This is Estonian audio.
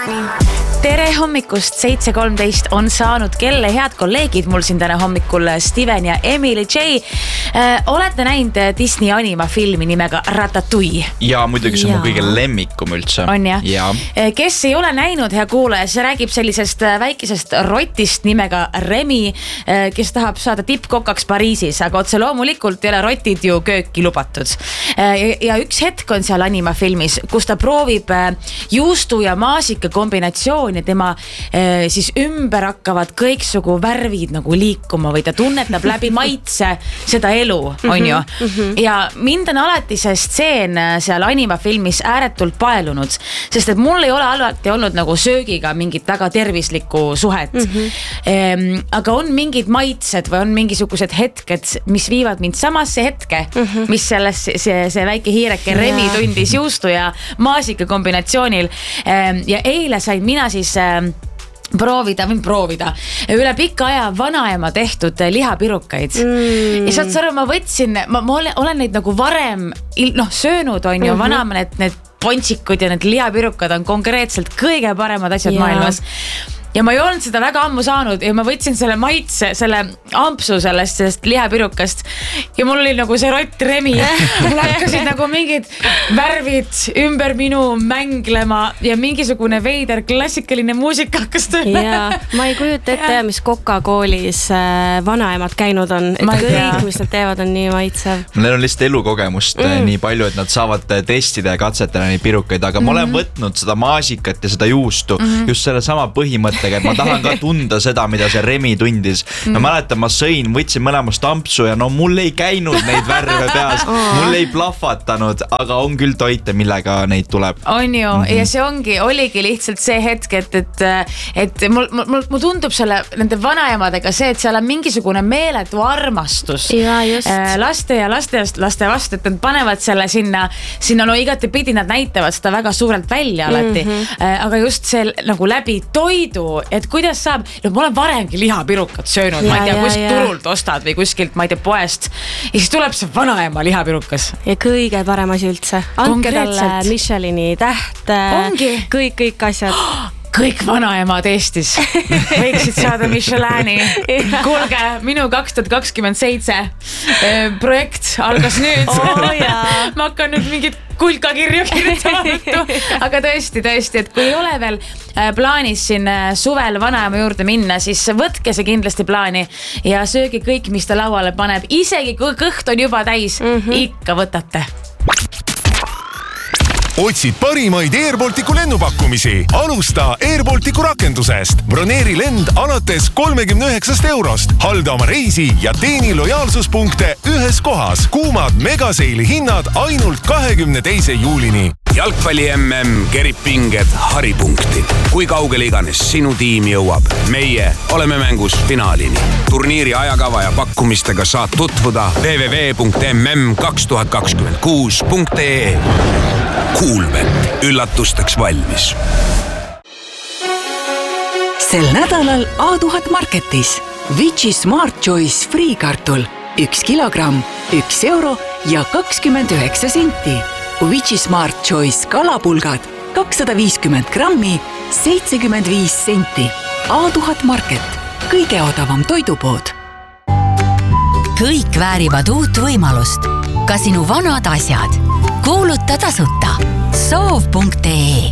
Tere hommikust, 7.13 on saanud kelle. Head kolleegid, mul siin täna hommikul Steven ja Emily J. Olete näinud Disney animafilmi nimega Ratatouille? Ja muidugi see on mu kõige lemmikum üldse. On ja? Kes ei ole näinud, hea kuulaja, see räägib sellisest väikesest rotist nimega Remy, kes tahab saada tippkokaks Pariisis, aga otse loomulikult ei ole rotid ju kööki lubatud. Ja üks hetk on seal animafilmis, kus ta proovib juustu ja maasika kombinatsioon ja tema siis ümber hakkavad kõiksugu värvid nagu liikuma või ta tunnetab läbi maitse seda elu, on ju. Ja mind on alati see stseen seal animafilmis ääretult paelunud, sest et mul ei ole alati olnud nagu söögiga mingit väga tervislikku suhet. Aga on mingid maitsed või on mingisugused hetked, mis viivad mind samasse hetke, mis selles see väike hiireke Remy tundis juustu ja maasika kombinatsioonil. Ja eile sain mina siis proovida üle pika aja vanaema tehtud lihapirukaid. Ja saad sa aru, ma võtsin, ma olen neid nagu varem söönud, on ju, vanaema need pontsikud ja need lihapirukad on konkreetselt kõige paremad asjad maailmas. Ja ma ei olnud seda väga ammu saanud ja ma võtsin selle maitse, selle ampsu sellest lihapirukast ja mul oli nagu see rott Remy. Mul hakkasid nagu mingid värvid ümber minu mänglema ja mingisugune veider klassikaline muusika hakkas tööle. Ma ei kujuta ette, mis Coca-Coolis vanaemad käinud on. Et kõik, mis nad teevad, on nii maitsev. Neil on lihtsalt elukogemust nii palju, et nad saavad testida ja katsetada neid pirukaid, aga ma olen võtnud seda maasikat ja seda juustu just selle sama põhimõttega, et ma tahan ka tunda seda, mida see Remy tundis. Ma mäletan, ma võtsin mõlemast ampsu ja mul ei käinud neid värve peas, mul ei plahvatanud, aga on küll toite, millega neid tuleb. On ju, ja see oligi lihtsalt see hetk, et mul tundub nende vanaemadega see, et seal on mingisugune meeletu armastus laste ja laste vastu, et nad panevad selle sinna igatepidi nad näitavad seda väga suurelt välja alati, aga just see nagu läbi toidu, et kuidas saab, ma olen varemgi lihapirukat söönud, ma ei tea, kuskilt turult ostad või kuskilt, ma ei tea, poest ja siis tuleb see vanaema lihapirukas. Ja kõige parem asi üldse. Andke talle Michelini täht, kõik asjad. Kõik vanaemad Eestis võiksid saada Michelini. Kuulge, minu 2027 projekt algas nüüd. Ma hakkan nüüd mingit kulkakirju kirjutama. Aga tõesti, et kui ei ole veel plaanis siin suvel vanaema juurde minna, siis võtke see kindlasti plaani ja söögi kõik, mis ta lauale paneb. Isegi kui kõht on juba täis, ikka võtate. Otsid parimaid Airbalticu lennupakkumisi? Alusta Airbalticu rakendusest. Broneeri lend alates 39 €. Halda oma reisi ja teeni lojaalsuspunkte ühes kohas. Kuumad megaseili hinnad ainult 22. juulini. Jalgpalli MM kerib pinged haripunkti. Kui kaugele iganes sinu tiim jõuab, meie oleme mängus finaalini. Turniiri ajakava ja pakkumistega saad tutvuda www.mm2026.ee. Coolbet, üllatusteks valmis. Sel nädalal A1000 Marketis Vici Smart Choice friikartul 1 kilogramm, 1 € ja 29 senti. Vici Smart Choice kalapulgad 250 grammi, 75 senti. A1000 Market, kõige odavam toidupood. Kõik väärivad uut võimalust. Ka sinu vanad asjad. Kuuluta tasuta. Soov.ee